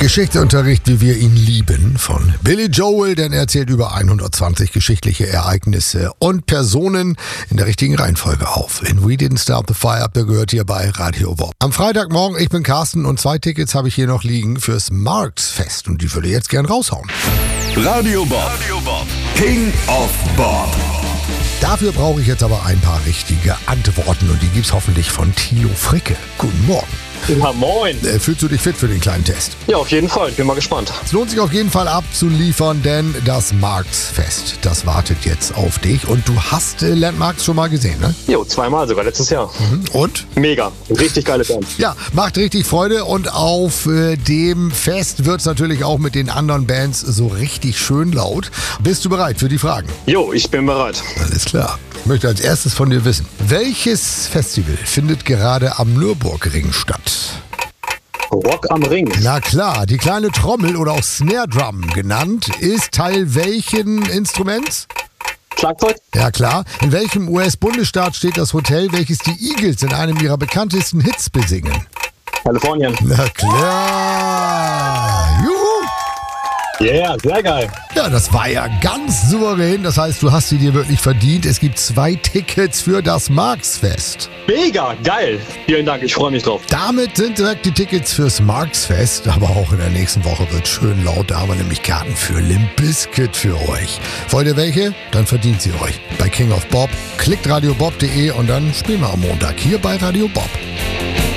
Geschichtsunterricht, wie wir ihn lieben, von Billy Joel, denn er erzählt über 120 geschichtliche Ereignisse und Personen in der richtigen Reihenfolge auf. In We Didn't Start the Fire, der gehört hier bei Radio Bob. Am Freitagmorgen, ich bin Carsten und 2 Tickets habe ich hier noch liegen fürs Marxfest und die würde ich jetzt gern raushauen. Radio Bob, King of Bob. Dafür brauche ich jetzt aber ein paar richtige Antworten und die gibt's hoffentlich von Thilo Fricke. Guten Morgen. Ja, moin. Fühlst du dich fit für den kleinen Test? Ja, auf jeden Fall. Ich bin mal gespannt. Es lohnt sich auf jeden Fall abzuliefern, denn das Marxfest, das wartet jetzt auf dich. Und du hast Landmarks schon mal gesehen, ne? Jo, 2-mal sogar, letztes Jahr. Und? Mega. Richtig geile Band. Ja, macht richtig Freude und auf dem Fest wird es natürlich auch mit den anderen Bands so richtig schön laut. Bist du bereit für die Fragen? Jo, ich bin bereit. Alles klar. Ich möchte als erstes von dir wissen, welches Festival findet gerade am Nürburgring statt? Rock am Ring. Na klar, die kleine Trommel oder auch Snare Drum genannt, ist Teil welchen Instruments? Schlagzeug. Ja klar. In welchem US-Bundesstaat steht das Hotel, welches die Eagles in einem ihrer bekanntesten Hits besingen? Kalifornien. Na klar. Juhu. Yeah, sehr geil. Ja, das war ja ganz souverän. Das heißt, du hast sie dir wirklich verdient. Es gibt 2 Tickets für das Marxfest. Mega geil. Vielen Dank, ich freue mich drauf. Damit sind direkt die Tickets fürs Marxfest. Aber auch in der nächsten Woche wird schön laut. Da haben wir nämlich Karten für Limp Bizkit für euch. Wollt ihr welche? Dann verdient sie euch. Bei King of Bob. Klickt radiobob.de und dann spielen wir am Montag hier bei Radio Bob.